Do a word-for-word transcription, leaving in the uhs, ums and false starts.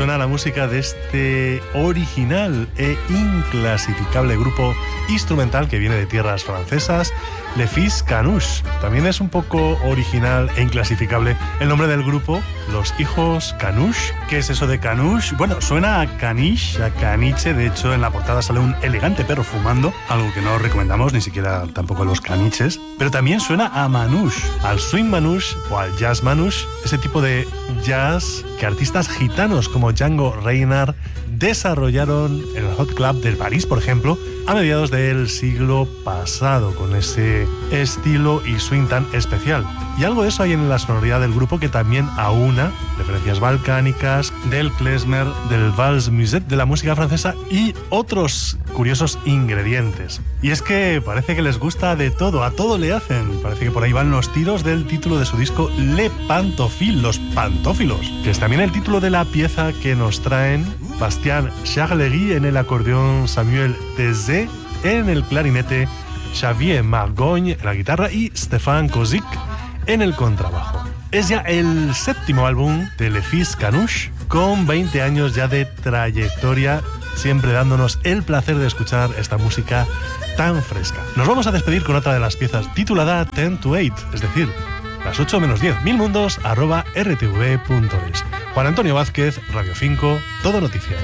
suena la música de este original e inclasificable grupo instrumental que viene de tierras francesas, Les Fils Canouche. También es un poco original e inclasificable el nombre del grupo, Los Hijos Canouche. ¿Qué es eso de Canouche? Bueno, suena a caniche, a caniche. De hecho, en la portada sale un elegante perro fumando, algo que no recomendamos, ni siquiera tampoco los caniches. Pero también suena a manouche, al swing manouche o al jazz manouche, ese tipo de jazz que artistas gitanos como Django Reinhardt desarrollaron en el Hot Club de París, por ejemplo, a mediados del siglo pasado, con ese estilo y swing tan especial. Y algo de eso hay en la sonoridad del grupo, que también aúna referencias balcánicas, del klezmer, del vals musette, de la música francesa y otros curiosos ingredientes. Y es que parece que les gusta de todo, a todo le hacen. Parece que por ahí van los tiros del título de su disco Le Pantophile, los pantófilos, que es también el título de la pieza que nos traen Bastien Charlegui en el acordeón, Samuel Tezé en el clarinete, Xavier Margogne en la guitarra y Stéphane Kozik en el contrabajo. Es ya el séptimo álbum de Les Fils Canouche, con veinte años ya de trayectoria, siempre dándonos el placer de escuchar esta música tan fresca. Nos vamos a despedir con otra de las piezas titulada ten to eight, es decir, las ocho menos diez, milmundos arroba r t v punto es. Juan Antonio Vázquez, Radio cinco, Todo Noticias.